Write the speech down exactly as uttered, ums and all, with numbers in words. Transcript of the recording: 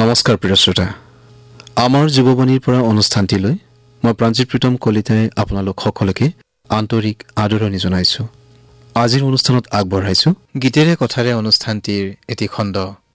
নমস্কাৰ প্ৰিয় শ্ৰোতা, আমাৰ যুৱবাণীৰ পৰা অনুষ্ঠানটিলৈ মই প্ৰাঞ্জিত প্ৰীতম কলিতাই আপোনালোক সকলোকে আন্তৰিক আদৰণি জনাইছোঁ। আজিৰ অনুষ্ঠানত আগবঢ়াইছোঁ গীতেৰে কথাৰে অনুষ্ঠানটিৰ এটি খণ্ড।